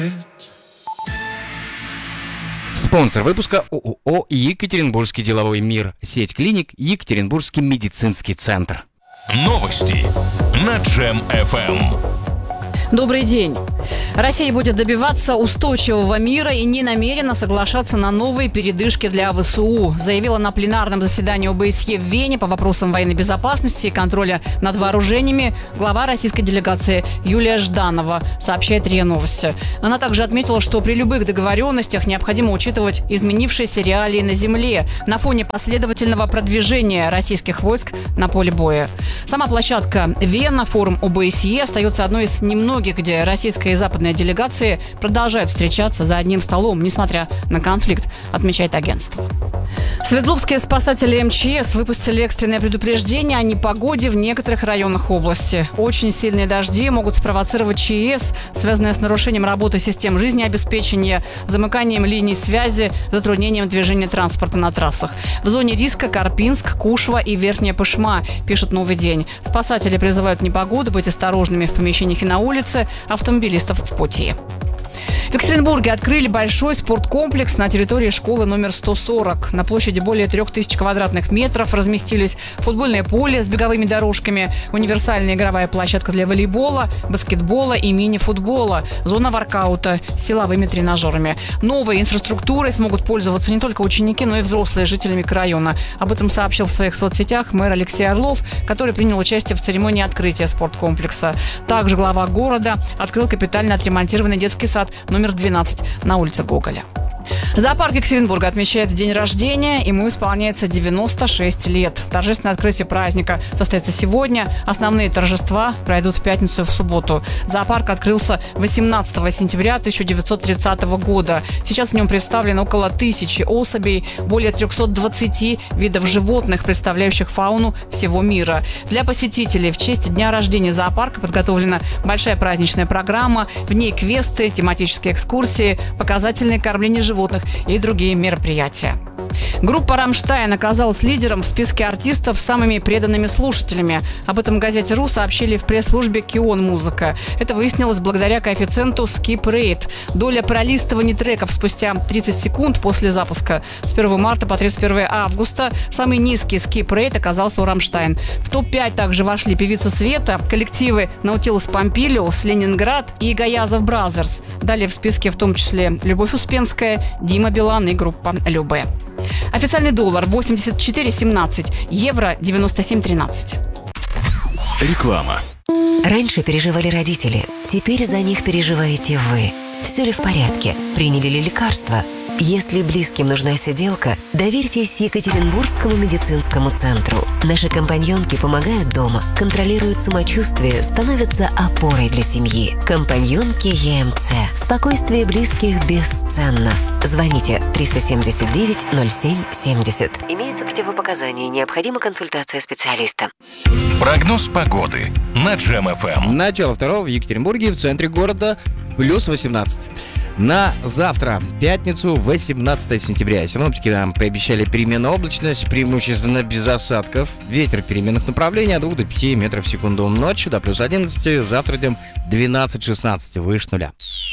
Спонсор выпуска ООО «Екатеринбургский деловой мир», сеть клиник «Екатеринбургский медицинский центр». Новости на Джем FM. Добрый день. Россия будет добиваться устойчивого мира и не намерена соглашаться на новые передышки для ВСУ, заявила на пленарном заседании ОБСЕ в Вене по вопросам военной безопасности и контроля над вооружениями глава российской делегации Юлия Жданова, сообщает РИА Новости. Она также отметила, что при любых договоренностях необходимо учитывать изменившиеся реалии на земле на фоне последовательного продвижения российских войск на поле боя. Сама площадка Вена, форум ОБСЕ, остается одной из немногих, где российская и западная делегации продолжают встречаться за одним столом, несмотря на конфликт, отмечает агентство. Свердловские спасатели МЧС выпустили экстренное предупреждение о непогоде в некоторых районах области. Очень сильные дожди могут спровоцировать ЧС, связанные с нарушением работы систем жизнеобеспечения, замыканием линий связи, затруднением движения транспорта на трассах. В зоне риска Карпинск, Кушва и Верхняя Пышма, пишет «Новый день». Спасатели призывают непогоду быть осторожными в помещениях и на улице, автомобилистов в пути. В Екатеринбурге открыли большой спорткомплекс на территории школы номер 140. На площади более 3000 квадратных метров разместились футбольное поле с беговыми дорожками, универсальная игровая площадка для волейбола, баскетбола и мини-футбола, зона воркаута с силовыми тренажерами. Новой инфраструктурой смогут пользоваться не только ученики, но и взрослые жители микрорайона. Об этом сообщил в своих соцсетях мэр Алексей Орлов, который принял участие в церемонии открытия спорткомплекса. Также глава города открыл капитально отремонтированный детский сад номер 12 на улице Гоголя. Зоопарк Екатеринбурга отмечает день рождения, ему исполняется 96 лет. Торжественное открытие праздника состоится сегодня. Основные торжества пройдут в пятницу и в субботу. Зоопарк открылся 18 сентября 1930 года. Сейчас в нем представлено около 1000 особей, более 320 видов животных, представляющих фауну всего мира. Для посетителей в честь дня рождения зоопарка подготовлена большая праздничная программа. В ней квесты, тематические экскурсии, показательные кормления животных и другие мероприятия. Группа «Рамштайн» оказалась лидером в списке артистов с самыми преданными слушателями. Об этом газете «Ру» сообщили в пресс-службе «Кион Музыка». Это выяснилось благодаря коэффициенту Skip Rate. Доля пролистываний треков спустя 30 секунд после запуска. С 1 марта по 31 августа самый низкий Skip Rate оказался у «Рамштайн». В топ-5 также вошли певица Света, коллективы «Наутилус Помпилиус», «Ленинград» и «Гаязов Бразерс». Далее в списке в том числе Любовь Успенская, Дима Билан и группа «Любэ». Официальный доллар 84,17, евро 97,13. Реклама. Раньше переживали родители, теперь за них переживаете вы. Все ли в порядке? Приняли ли лекарства? Если близким нужна сиделка, доверьтесь Екатеринбургскому медицинскому центру. Наши компаньонки помогают дома, контролируют самочувствие, становятся опорой для семьи. Компаньонки ЕМЦ. Спокойствие близких бесценно. Звоните 379 07 70. Имеются противопоказания, необходима консультация специалиста. Прогноз погоды на Джем FM. Начало второго в Екатеринбурге, в центре города, плюс 18. На завтра, пятницу, 18 сентября. Синоптики нам пообещали переменную облачность, преимущественно без осадков. Ветер переменных направлений от 2 до 5 метров в секунду. Ночью до плюс 11, завтра днем 12-16, выше нуля.